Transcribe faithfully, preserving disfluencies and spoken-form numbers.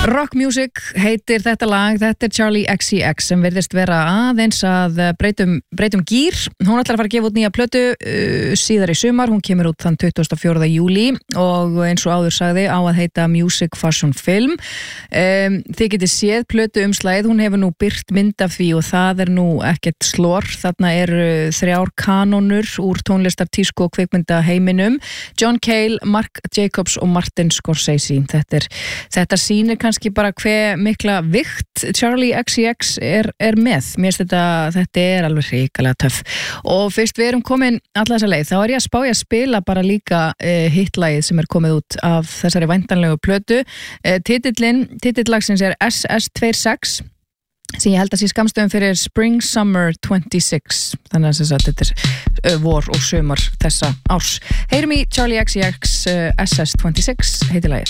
Rock Music heitir þetta lag, þetta er Charli X C X sem virðist vera aðeins að breytum, breytum gír. Hún ætlar að fara að gefa út nýja plötu uh, síðar í sumar, hún kemur út þann tuttugasta og fjórða júlí og eins og áður sagði á að heita Music Fashion Film. Um, þið getið séð plötu umslagið, hún hefur nú birt mynd af því og það er nú ekkert slor, þarna eru þrjár kanónur úr tónlistar, tísku og kvikmynda heiminum, John Cale, Marc Jacobs og Martin Scorsese. Þetta er, þetta sýnir kannski bara hve mikla vikt Charli X C X er, er með. Mér finnst þetta, þetta er alveg hrikalega töff. Og fyrst við erum komin alla þessa leið, þá er ég að spá ég að spila bara líka uh, hitlagið sem er komið út af þessari væntanlegu plötu. Uh, titillinn, titillagsins er S S twenty-six, sem ég held að sé skammstöfum fyrir Spring Summer twenty-six. Þannig að þess að þetta er uh, vor og sumar þessa árs. Heyrum í Charli X C X uh, S S twenty-six heitir lagið.